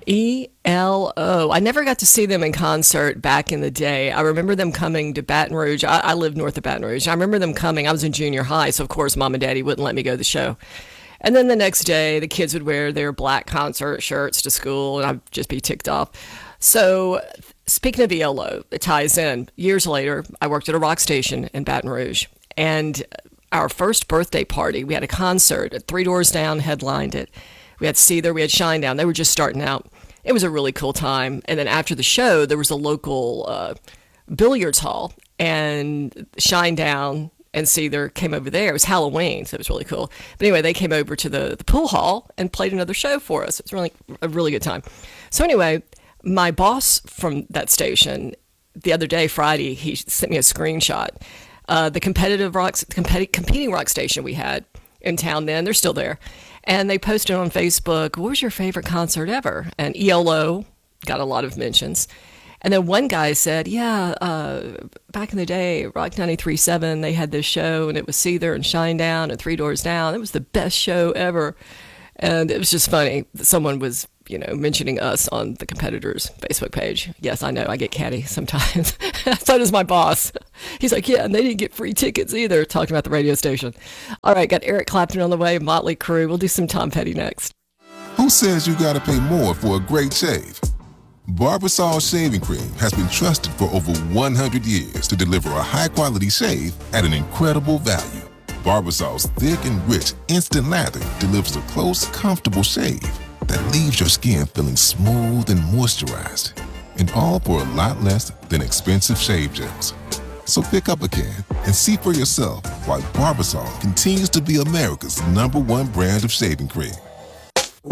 ELO. I never got to see them in concert back in the day. I remember them coming to Baton Rouge. I lived north of Baton Rouge. I remember them coming. I was in junior high, so of course mom and daddy wouldn't let me go to the show. And then the next day, the kids would wear their black concert shirts to school, and I'd just be ticked off. So, speaking of ELO, it ties in. Years later, I worked at a rock station in Baton Rouge, and our first birthday party, we had a concert at Three Doors Down, headlined it. We had Seether, we had Shinedown. They were just starting out. It was a really cool time. And then after the show, there was a local billiards hall, and Shinedown and Seether came over there. It was Halloween, so it was really cool. But anyway, they came over to the pool hall and played another show for us. It was really a really good time. So anyway, my boss from that station, the other day, Friday, he sent me a screenshot. The competing rock station we had in town then, they're still there. And they posted on Facebook, what was your favorite concert ever? And ELO got a lot of mentions. And then one guy said, back in the day, Rock 93.7, they had this show, and it was Seether and Shinedown and Three Doors Down. It was the best show ever. And it was just funny that someone was, mentioning us on the competitor's Facebook page. Yes, I know, I get catty sometimes. So does my boss. He's like, yeah, and they didn't get free tickets either, talking about the radio station. All right, got Eric Clapton on the way, Motley Crue. We'll do some Tom Petty next. Who says you gotta pay more for a great shave? Barbasol Shaving Cream has been trusted for over 100 years to deliver a high-quality shave at an incredible value. Barbasol's thick and rich instant lather delivers a close, comfortable shave that leaves your skin feeling smooth and moisturized, and all for a lot less than expensive shave gels. So pick up a can and see for yourself why Barbasol continues to be America's #1 brand of shaving cream.